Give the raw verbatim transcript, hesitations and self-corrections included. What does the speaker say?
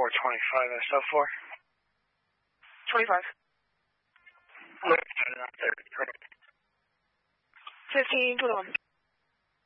four twenty-five S O four. twenty-five. Look, I'm not there. fifteen twenty-one.